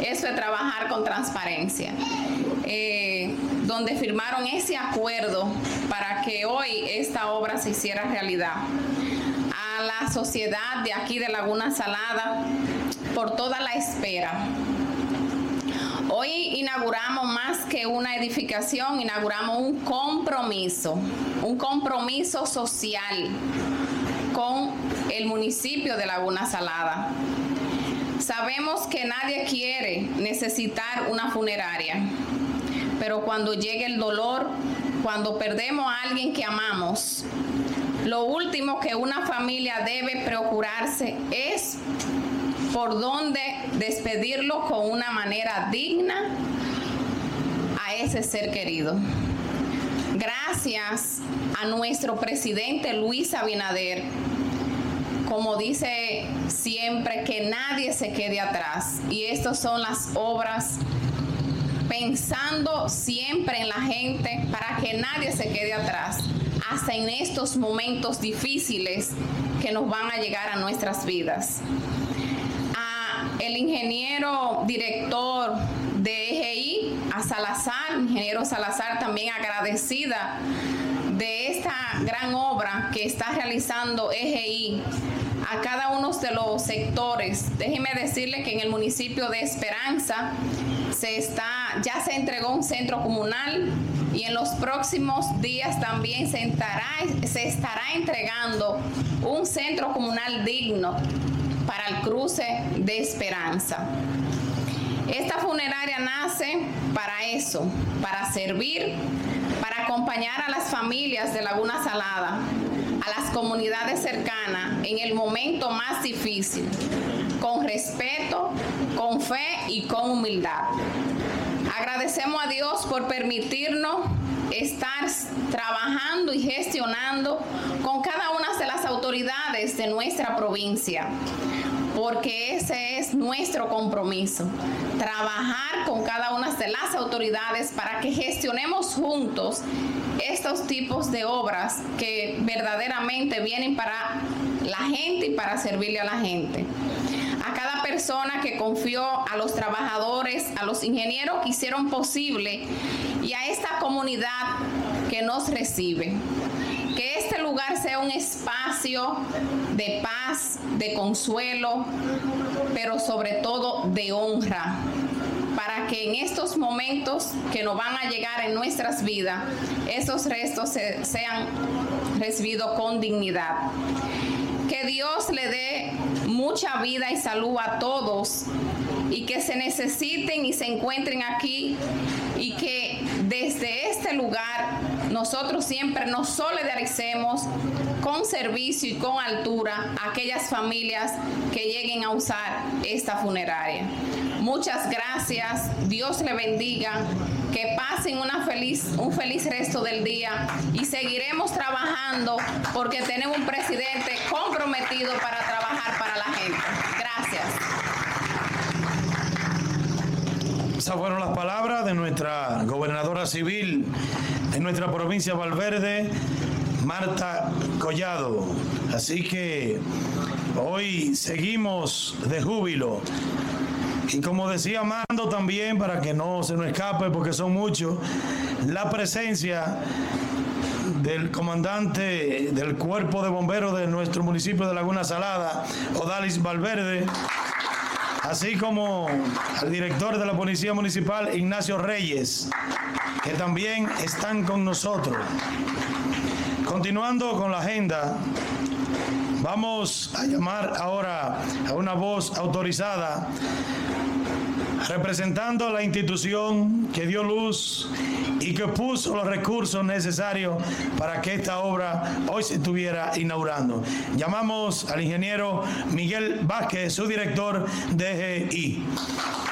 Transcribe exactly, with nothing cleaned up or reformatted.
Eso es trabajar con transparencia. Eh, donde firmaron ese acuerdo para que hoy esta obra se hiciera realidad. A la sociedad de aquí de Laguna Salada por toda la espera. Hoy inauguramos más que una edificación, inauguramos un compromiso, un compromiso social con el municipio de Laguna Salada. Sabemos que nadie quiere necesitar una funeraria, pero cuando llegue el dolor, cuando perdemos a alguien que amamos, lo último que una familia debe procurarse es por dónde despedirlo con una manera digna a ese ser querido. Gracias a nuestro presidente Luis Abinader, como dice siempre, que nadie se quede atrás. Y estas son las obras pensando siempre en la gente para que nadie se quede atrás, hasta en estos momentos difíciles que nos van a llegar a nuestras vidas. El ingeniero director de E G I, a Salazar, ingeniero Salazar, también agradecida de esta gran obra que está realizando E G I a cada uno de los sectores. Déjeme decirle que en el municipio de Esperanza se está, ya se entregó un centro comunal y en los próximos días también se estará, se estará entregando un centro comunal digno para el cruce de Esperanza. Esta funeraria nace para eso, para servir, para acompañar a las familias de Laguna Salada, a las comunidades cercanas en el momento más difícil, con respeto, con fe y con humildad. Agradecemos a Dios por permitirnos estar trabajando y gestionando con cada una de las autoridades de nuestra provincia, porque ese es nuestro compromiso, trabajar con cada una de las autoridades para que gestionemos juntos estos tipos de obras que verdaderamente vienen para la gente y para servirle a la gente. A cada persona que confió, a los trabajadores, a los ingenieros que hicieron posible y a esta comunidad que nos recibe. Que este lugar sea un espacio de paz, de consuelo, pero sobre todo de honra, para que en estos momentos que nos van a llegar en nuestras vidas, esos restos se, sean recibidos con dignidad. Que Dios le dé mucha vida y salud a todos y que se necesiten y se encuentren aquí y que desde este lugar nosotros siempre nos solidaricemos con servicio y con altura a aquellas familias que lleguen a usar esta funeraria. Muchas gracias, Dios le bendiga, que pasen una feliz, un feliz resto del día y seguiremos trabajando porque tenemos un presidente comprometido para trabajar para la gente. Gracias. Esas fueron las palabras de nuestra gobernadora civil de nuestra provincia de Valverde, Marta Collado. Así que hoy seguimos de júbilo. Y como decía Mando también, para que no se nos escape, porque son muchos, la presencia del comandante del Cuerpo de Bomberos de nuestro municipio de Laguna Salada, Odalis Valverde, así como al director de la Policía Municipal, Ignacio Reyes, que también están con nosotros. Continuando con la agenda, vamos a llamar ahora a una voz autorizada representando a la institución que dio luz y que puso los recursos necesarios para que esta obra hoy se estuviera inaugurando. Llamamos al ingeniero Miguel Vázquez, su director de E G I.